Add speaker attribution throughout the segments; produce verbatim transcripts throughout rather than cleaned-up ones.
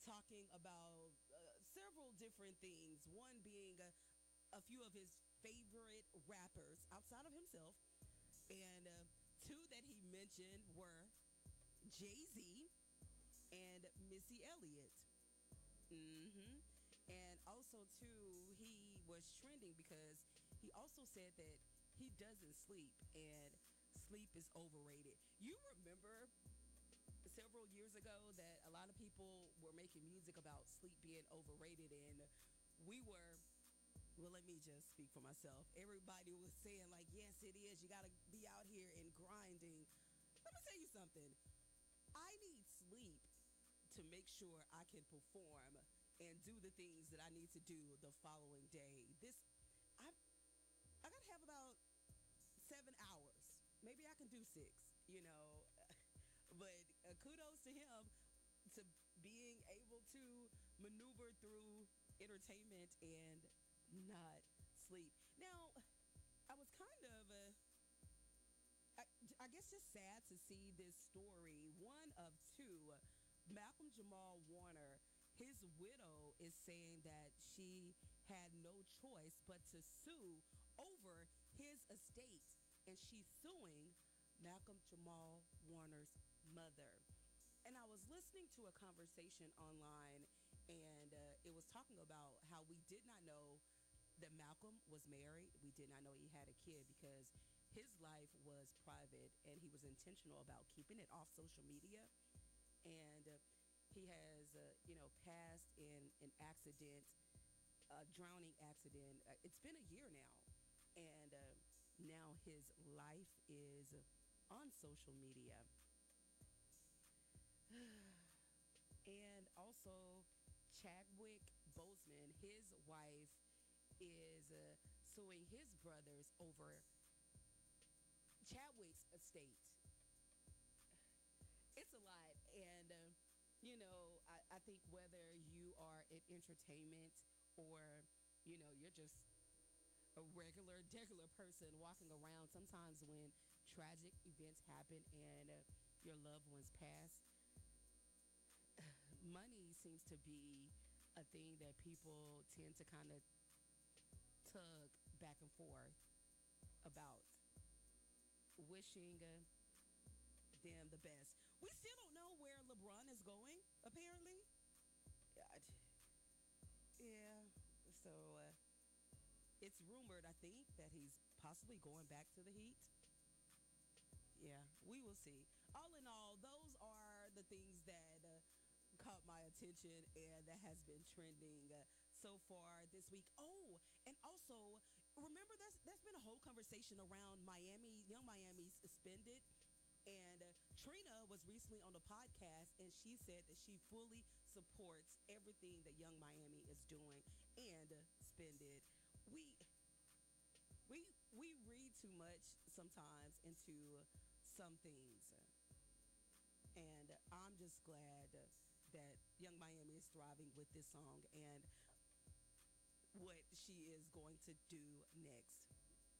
Speaker 1: talking about uh, several different things. One being a, a few of his favorite rappers outside of himself. And uh, two that he mentioned were Jay-Z and Missy Elliott. Mm-hmm. And also, too, he was trending because he also said that he doesn't sleep and sleep is overrated. You remember several years ago that a lot of people were making music about sleep being overrated, and we were, well, let me just speak for myself. Everybody was saying, like, yes, it is. You got to be out here and grinding. Let me tell you something. I need sleep to make sure I can perform and do the things that I need to do the following day. This, I, I got to have about seven hours. Maybe I can do six, you know. But uh, kudos to him to being able to maneuver through entertainment and not sleep. Now, I was kind of, uh, I, I guess, just sad to see this story. One of two, Malcolm Jamal Warner, his widow is saying that she had no choice but to sue over his estate, and she's suing Malcolm Jamal Warner's mother. And I was listening to a conversation online, and uh, it was talking about how we did not know that Malcolm was married. We did not know he had a kid because his life was private, and he was intentional about keeping it off social media. And uh, he has, uh, you know, passed in an accident, a drowning accident. Uh, it's been a year now, and uh, now his life is on social media. And also, Chadwick Boseman, his wife, is uh, suing his brothers over Chadwick's estate. It's a lot. And, uh, you know, I, I think whether you are in entertainment or, you know, you're just a regular, regular person walking around, sometimes when tragic events happen and uh, your loved ones pass, money seems to be a thing that people tend to kind of tug back and forth about, wishing uh, them the best. We still don't know where LeBron is going, apparently. Yeah, so uh, it's rumored, I think, that he's possibly going back to the Heat. Yeah, we will see. All in all, those are the things that uh, caught my attention and that has been trending uh, so far this week. Oh, and also, remember that's that's been a whole conversation around Miami, Young Miami's suspended. And uh, Trina was recently on the podcast, and she said that she fully supports everything that Young Miami is doing and uh, Spended. We we we read too much sometimes into some things, and I'm just glad uh, that Young Miami is thriving with this song and what she is going to do next.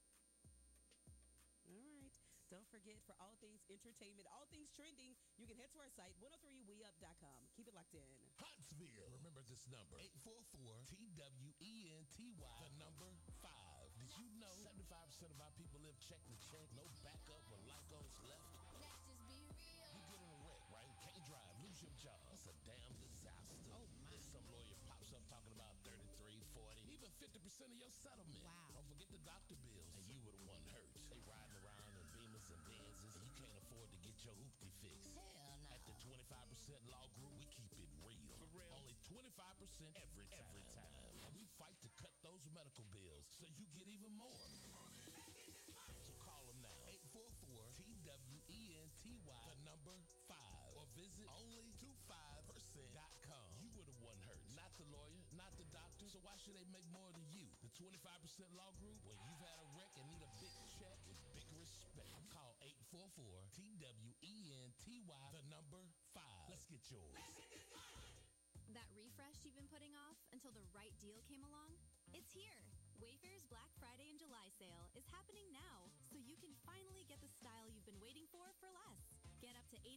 Speaker 1: All right. Don't forget, for all things entertainment, all things trending, you can head to our site, one oh three we up dot com. Keep it locked in.
Speaker 2: Huntsville. Remember this number, eight four four T W E N T Y, the number five. Did you know seventy-five percent of our people live check to check, no backup when life goes left?
Speaker 3: Let's just be real.
Speaker 2: You get in a wreck, right? Can't drive, lose your job. It's a damn disaster.
Speaker 3: Oh, my.
Speaker 2: Then some lawyer pops up talking about thirty-three, forty, even fifty percent of your settlement.
Speaker 3: Wow.
Speaker 2: Don't forget the doctor bills. And you were the one hurt. They riding around in Beamers and Benzes, and you can't afford to get your hoopty fixed.
Speaker 3: Hell no.
Speaker 2: At the twenty-five percent Law Group, we keep it real. For real. Only twenty-five percent every time. Every time. And we fight to cut those medical bills so you get even more. So call them now. eight four four T W E N T Y, the number five. Or visit only twenty-five percent dot com. You were the one hurt, not the lawyer, not the doctor. So why should they make more than you? The twenty-five percent Law Group, when you've had a wreck and need a big check with big respect. Call eight four four T W E N T Y, the number five. Let's get yours.
Speaker 4: That refresh you've been putting off until the right deal came along? It's here. Wayfair's Black Friday and July sale is happening now, so you can finally get the style you've been waiting for for less. Get up to eighty